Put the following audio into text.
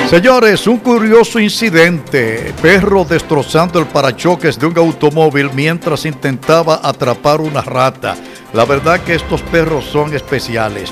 Señores, un curioso incidente. Perro destrozando el parachoques de un automóvil mientras intentaba atrapar una rata. La verdad que estos perros son especiales.